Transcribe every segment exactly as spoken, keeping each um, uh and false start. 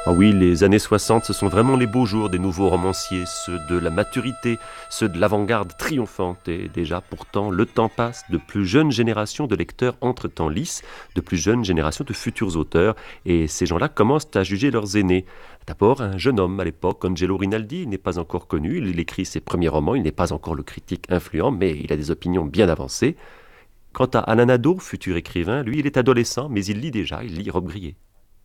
Ah oui, les années soixante, ce sont vraiment les beaux jours des nouveaux romanciers, ceux de la maturité, ceux de l'avant-garde triomphante. Et déjà, pourtant, le temps passe, de plus jeunes générations de lecteurs entrent en lice, de plus jeunes générations de futurs auteurs, et ces gens-là commencent à juger leurs aînés. D'abord, un jeune homme à l'époque, Angelo Rinaldi, il n'est pas encore connu, il écrit ses premiers romans, il n'est pas encore le critique influent, mais il a des opinions bien avancées. Quant à Alain Nadeau, futur écrivain, lui, il est adolescent, mais il lit déjà, il lit Robbe Grillet.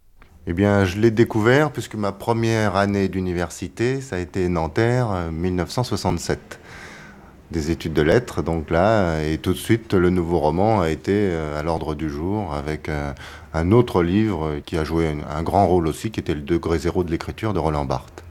Eh bien, je l'ai découvert puisque ma première année d'université, ça a été Nanterre, euh, mille neuf cent soixante-sept. Des études de lettres, donc là, et tout de suite, le nouveau roman a été euh, à l'ordre du jour avec euh, un autre livre qui a joué un, un grand rôle aussi, qui était Le degré zéro de l'écriture de Roland Barthes.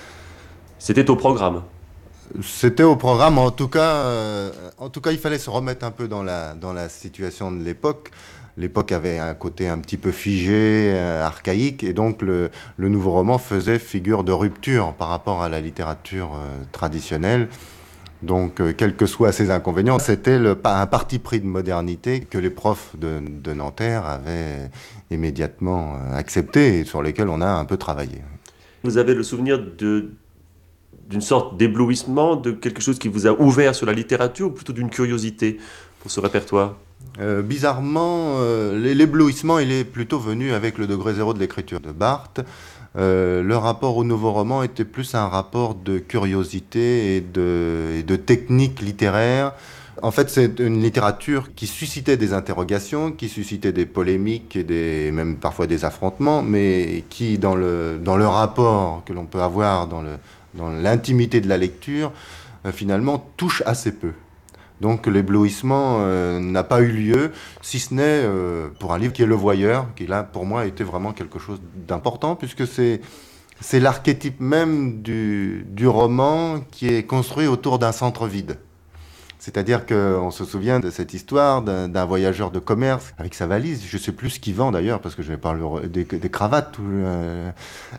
C'était au programme. C'était au programme, en tout cas, euh, en tout cas, il fallait se remettre un peu dans la, dans la situation de l'époque. L'époque avait un côté un petit peu figé, euh, archaïque, et donc le, le nouveau roman faisait figure de rupture par rapport à la littérature euh, traditionnelle. Donc, euh, quels que soient ses inconvénients, c'était le, un parti pris de modernité que les profs de, de Nanterre avaient immédiatement euh, accepté et sur lesquels on a un peu travaillé. Vous avez le souvenir de, d'une sorte d'éblouissement, de quelque chose qui vous a ouvert sur la littérature, ou plutôt d'une curiosité pour ce répertoire? Euh, bizarrement, euh, l'éblouissement, il est plutôt venu avec le degré zéro de l'écriture de Barthes. Euh, le rapport au nouveau roman était plus un rapport de curiosité et de, et de technique littéraire. En fait, c'est une littérature qui suscitait des interrogations, qui suscitait des polémiques et des, même parfois des affrontements, mais qui, dans le, dans le rapport que l'on peut avoir dans, le, dans l'intimité de la lecture, euh, finalement, touche assez peu. Donc l'éblouissement euh, n'a pas eu lieu, si ce n'est euh, pour un livre qui est Le Voyeur, qui là pour moi était vraiment quelque chose d'important, puisque c'est, c'est l'archétype même du, du roman qui est construit autour d'un centre vide. C'est-à-dire qu'on se souvient de cette histoire d'un, d'un voyageur de commerce avec sa valise, je ne sais plus ce qu'il vend d'ailleurs, parce que je vais pas le, des, des cravates. Ou, euh...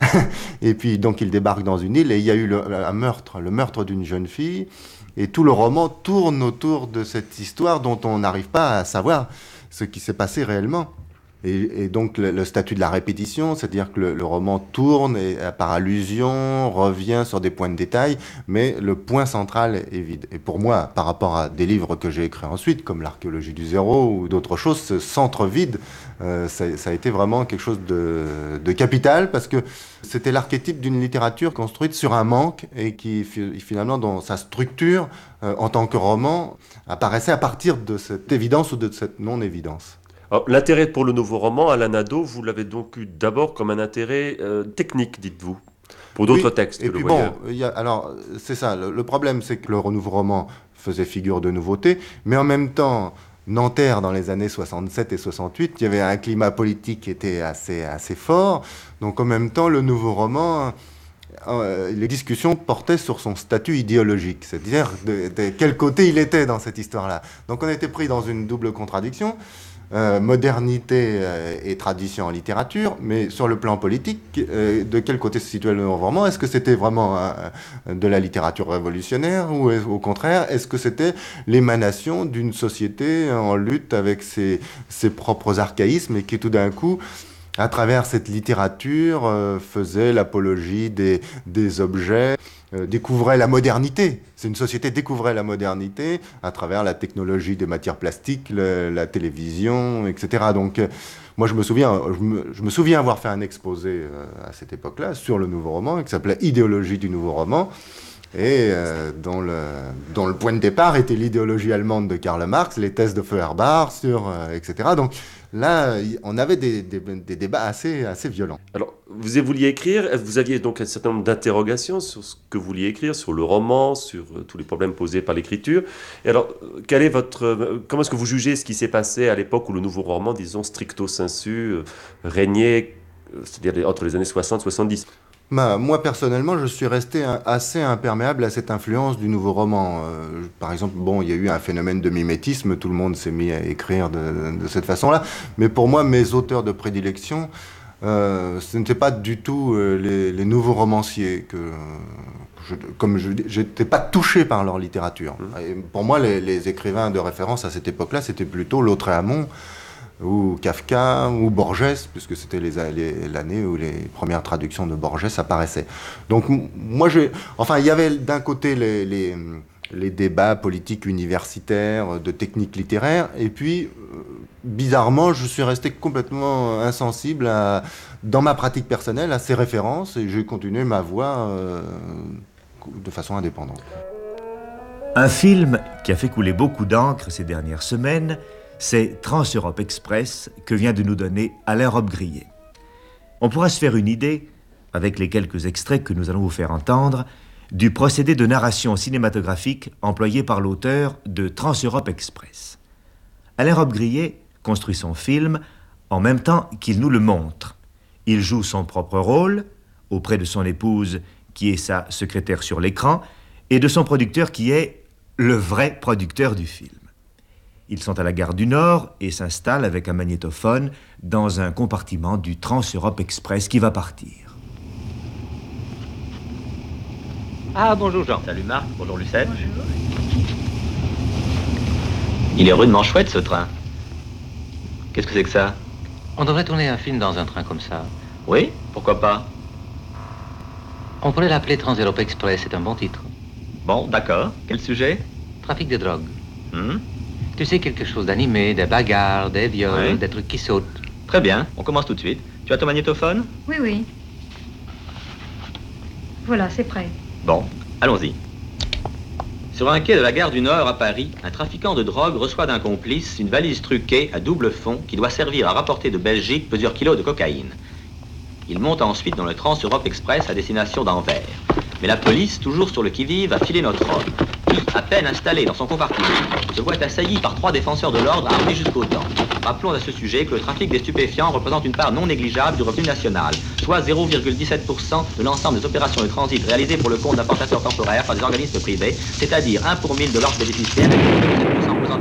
et puis donc il débarque dans une île et il y a eu le, un meurtre, le meurtre d'une jeune fille. Et tout le roman tourne autour de cette histoire dont on n'arrive pas à savoir ce qui s'est passé réellement. Et, et donc le, le statut de la répétition, c'est-à-dire que le, le roman tourne et par allusion, revient sur des points de détail, mais le point central est vide. Et pour moi, par rapport à des livres que j'ai écrits ensuite, comme L'archéologie du zéro ou d'autres choses, ce centre vide, euh, ça, ça a été vraiment quelque chose de, de capital, parce que c'était l'archétype d'une littérature construite sur un manque et qui finalement, dans sa structure, euh, en tant que roman, apparaissait à partir de cette évidence ou de cette non-évidence. Alors, l'intérêt pour le nouveau roman, Alain Nadeau, vous l'avez donc eu d'abord comme un intérêt euh, technique, dites-vous, pour d'autres Oui, textes et que Le puis bon, Voyeur. il y a, alors c'est ça, le, le problème c'est que le nouveau roman faisait figure de nouveauté, mais en même temps, Nanterre dans les années soixante-sept et soixante-huit, il y avait un climat politique qui était assez, assez fort, donc en même temps, le nouveau roman, euh, les discussions portaient sur son statut idéologique, c'est-à-dire de, de quel côté il était dans cette histoire-là. Donc on était pris dans une double contradiction. Euh, modernité euh, et tradition en littérature, mais sur le plan politique, euh, de quel côté se situait le nouveau roman? Est-ce que c'était vraiment euh, de la littérature révolutionnaire ou est, au contraire, est-ce que c'était l'émanation d'une société en lutte avec ses, ses propres archaïsmes et qui tout d'un coup, à travers cette littérature, euh, faisait l'apologie des, des objets, euh, découvrait la modernité. C'est une société qui découvrait la modernité à travers la technologie des matières plastiques, le, la télévision, et cetera. Donc, euh, moi, je me souviens, je me, je me souviens avoir fait un exposé euh, à cette époque-là sur le nouveau roman, qui s'appelait Idéologie du nouveau roman, et euh, dont, le, dont le point de départ était l'idéologie allemande de Karl Marx, les thèses de Feuerbach, sur, euh, et cetera. Donc, là, on avait des, des, des débats assez, assez violents. Alors, vous vouliez écrire, vous aviez donc un certain nombre d'interrogations sur ce que vous vouliez écrire, sur le roman, sur euh, tous les problèmes posés par l'écriture. Et alors, euh, quel est votre, euh, comment est-ce que vous jugez ce qui s'est passé à l'époque où le nouveau roman, disons stricto sensu, euh, régnait, euh, c'est-à-dire entre les années soixante soixante-dix? Bah, moi, personnellement, je suis resté un, assez imperméable à cette influence du nouveau roman. Euh, par exemple, bon, il y a eu un phénomène de mimétisme, tout le monde s'est mis à écrire de, de cette façon-là. Mais pour moi, mes auteurs de prédilection, euh, ce n'étaient pas du tout euh, les, les nouveaux romanciers. Que, je, comme je n'étais pas touché par leur littérature. Et pour moi, les, les écrivains de référence à cette époque-là, c'était plutôt Lautréamont, ou Kafka, ou Borges, puisque c'était les, les, l'année où les premières traductions de Borges apparaissaient. Donc moi, je, enfin, il y avait d'un côté les, les, les débats politiques universitaires, de techniques littéraires, et puis, euh, bizarrement, je suis resté complètement insensible, à, dans ma pratique personnelle, à ces références, et j'ai continué ma voie euh, de façon indépendante. Un film qui a fait couler beaucoup d'encre ces dernières semaines, c'est Trans-Europe Express que vient de nous donner Alain Robbe-Grillet. On pourra se faire une idée, avec les quelques extraits que nous allons vous faire entendre, du procédé de narration cinématographique employé par l'auteur de Trans-Europe Express. Alain Robbe-Grillet construit son film en même temps qu'il nous le montre. Il joue son propre rôle auprès de son épouse qui est sa secrétaire sur l'écran et de son producteur qui est le vrai producteur du film. Ils sont à la gare du Nord et s'installent avec un magnétophone dans un compartiment du Trans-Europe Express qui va partir. Ah, bonjour Jean. Salut Marc, bonjour Lucette. Bonjour. Il est rudement chouette ce train. Qu'est-ce que c'est que ça? On devrait tourner un film dans un train comme ça. Oui, pourquoi pas? On pourrait l'appeler Trans-Europe Express, c'est un bon titre. Bon, d'accord. Quel sujet? Trafic de drogue. Hmm? Tu sais, quelque chose d'animé, des bagarres, des viols, oui. Des trucs qui sautent. Très bien, on commence tout de suite. Tu as ton magnétophone? Oui, oui. Voilà, c'est prêt. Bon, allons-y. Sur un quai de la gare du Nord à Paris, un trafiquant de drogue reçoit d'un complice une valise truquée à double fond qui doit servir à rapporter de Belgique plusieurs kilos de cocaïne. Il monte ensuite dans le Trans-Europe Express à destination d'Anvers. Mais la police, toujours sur le qui-vive, a filé notre homme, qui, à peine installé dans son compartiment, se voit assailli par trois défenseurs de l'ordre armés jusqu'aux dents. Rappelons à ce sujet que le trafic des stupéfiants représente une part non négligeable du revenu national, soit zéro virgule dix-sept pour cent de l'ensemble des opérations de transit réalisées pour le compte d'importateurs temporaires par des organismes privés, c'est-à-dire un pour mille de leurs bénéficiaires et